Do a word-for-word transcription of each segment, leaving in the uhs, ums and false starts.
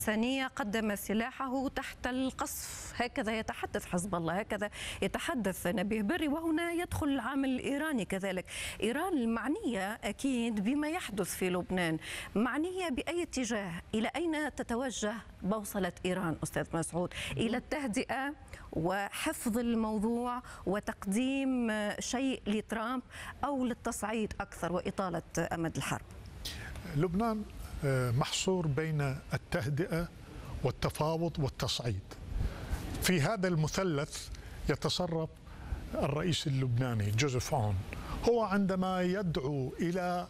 ثانية قدم سلاحه تحت القصف، هكذا يتحدث حزب الله، هكذا يتحدث نبيه بري. وهنا يدخل العامل الإيراني كذلك. إيران المعنية أكيد بما يحدث في لبنان، معنية بأي اتجاه؟ إلى أين تتوجه بوصلة إيران أستاذ مسعود؟ إلى التهدئة وحفظ الموضوع وتقديم شيء لترامب، أو للتصعيد أكثر وإطالة أمد الحرب؟ لبنان محصور بين التهدئة والتفاوض والتصعيد. في هذا المثلث يتصرف الرئيس اللبناني جوزيف عون. هو عندما يدعو إلى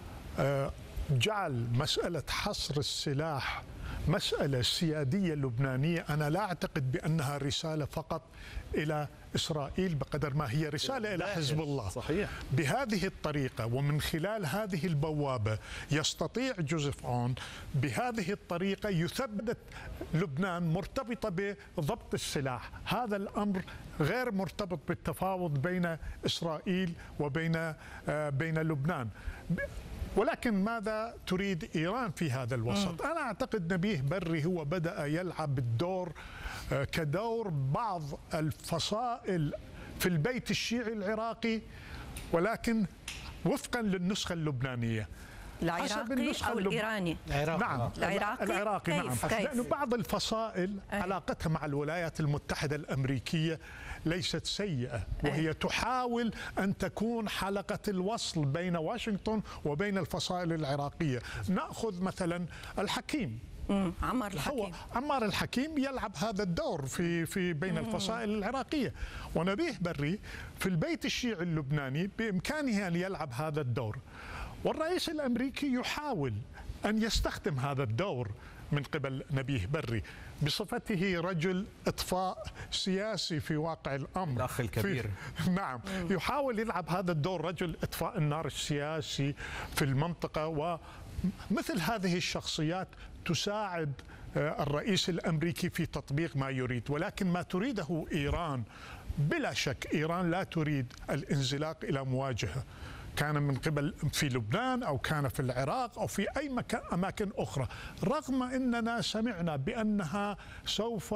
جعل مسألة حصر السلاح مسألة سيادية لبنانية، أنا لا أعتقد بأنها رسالة فقط إلى إسرائيل بقدر ما هي رسالة إلى حزب الله. صحيح. بهذه الطريقة ومن خلال هذه البوابة يستطيع جوزيف عون بهذه الطريقة يثبت لبنان مرتبطة بضبط السلاح. هذا الأمر غير مرتبط بالتفاوض بين إسرائيل وبين بين لبنان. ولكن ماذا تريد إيران في هذا الوسط؟ أنا أعتقد نبيه بري هو بدأ يلعب الدور كدور بعض الفصائل في البيت الشيعي العراقي، ولكن وفقا للنسخة اللبنانية. العراقي أو الإيراني؟ العراقي. نعم العراقي, العراقي كيف؟ نعم. كيف؟ لأن بعض الفصائل أيه. علاقتها مع الولايات المتحدة الأمريكية ليست سيئة، وهي أيه. تحاول أن تكون حلقة الوصل بين واشنطن وبين الفصائل العراقية. نأخذ مثلا الحكيم، عمار الحكيم. هو عمار الحكيم يلعب هذا الدور في في بين الفصائل العراقية، ونبيه بري في البيت الشيعي اللبناني بإمكانه أن يلعب هذا الدور. والرئيس الأمريكي يحاول أن يستخدم هذا الدور من قبل نبيه بري بصفته رجل إطفاء سياسي في واقع الأمر، الأخ الكبير. نعم، يحاول يلعب هذا الدور، رجل إطفاء النار السياسي في المنطقة. ومثل هذه الشخصيات تساعد الرئيس الأمريكي في تطبيق ما يريد. ولكن ما تريده إيران بلا شك، إيران لا تريد الانزلاق إلى مواجهة، كان من قبل في لبنان أو كان في العراق أو في أي مكان أماكن أخرى، رغم أننا سمعنا بأنها سوف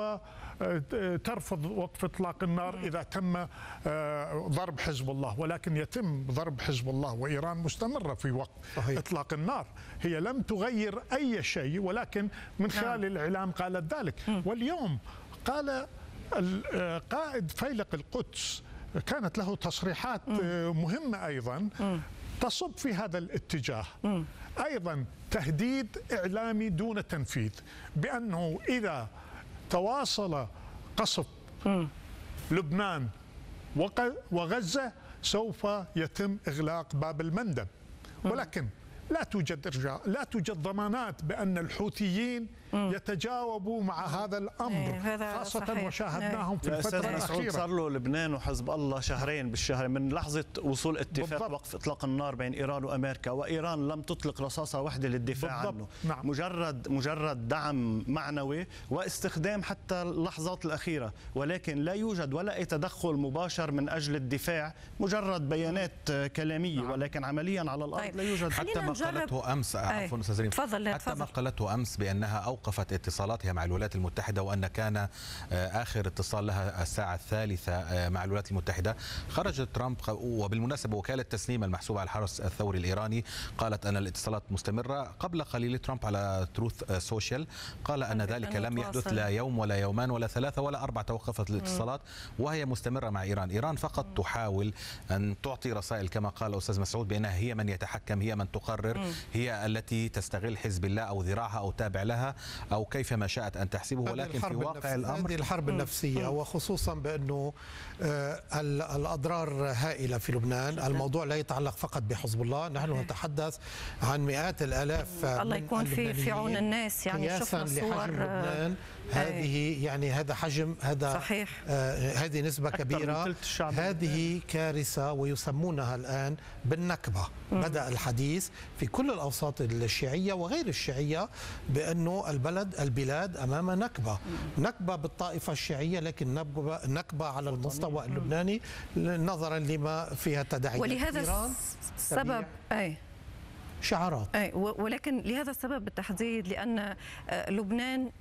ترفض وقف إطلاق النار إذا تم ضرب حزب الله. ولكن يتم ضرب حزب الله وإيران مستمرة في وقف صحيح. إطلاق النار. هي لم تغير أي شيء، ولكن من خلال الإعلام قالت ذلك. واليوم قال القائد فيلق القدس، كانت له تصريحات مهمة أيضا تصب في هذا الاتجاه. أيضا تهديد إعلامي دون تنفيذ، بأنه إذا تواصل قصف لبنان وغزة سوف يتم إغلاق باب المندب. ولكن لا توجد إرجاع، لا توجد ضمانات بأن الحوثيين يتجاوبوا مع هذا الأمر، خاصة صحيح. وشاهدناهم في الفترة الأخيرة. صار له لبنان وحزب الله شهرين بالشهر من لحظة وصول اتفاق بالضبط. وقف إطلاق النار بين إيران وأمريكا، وإيران لم تطلق رصاصة واحدة للدفاع بالضبط. عنه. نعم. مجرد مجرد دعم معنوي واستخدام حتى اللحظات الأخيرة، ولكن لا يوجد ولا أي تدخل مباشر من أجل الدفاع، مجرد بيانات كلامية. نعم. ولكن عمليا على الأرض طيب. لا يوجد. حتى ما قالته أمس عفوا أستاذ ريم، حتى ما قالته أمس بأنها أوقفت اتصالاتها مع الولايات المتحدة، وأن كان آخر اتصال لها الساعة الثالثة مع الولايات المتحدة. خرج ترامب، وبالمناسبة وكالة تسنيم المحسوبة على الحرس الثوري الإيراني قالت أن الاتصالات مستمرة. قبل قليل ترامب على تروث سوشيال قال أن ذلك لم يحدث لا يوم ولا يومان ولا ثلاثة ولا أربعة، توقفت الاتصالات وهي مستمرة مع إيران. إيران فقط تحاول أن تعطي رسائل كما قال أستاذ مسعود بأنها هي من يتحكم، هي من تقرر، هي التي تستغل حزب الله أو ذراعها أو تابع لها أو كيفما شاءت أن تحسبه. ولكن في واقع الأمر هذه الحرب النفسية، وخصوصا بأنه الأضرار هائلة في لبنان. الموضوع لا يتعلق فقط بحزب الله، نحن نتحدث عن مئات الآلاف. الله يكون في في عون الناس. يعني شفنا صور لبنان هذه، يعني هذا حجم، هذا صحيح. آه هذه نسبة كبيرة، هذه كارثة ويسمونها الآن بالنكبة. مم. بدأ الحديث في كل الأوساط الشيعية وغير الشيعية بأنه البلد البلاد أمام نكبة. مم. نكبة بالطائفة الشيعية، لكن نكبة, نكبة على المستوى اللبناني نظرا لما فيها تداعيات. ولهذا السبب أي شعارات. ولكن لهذا السبب بالتحديد، لأن لبنان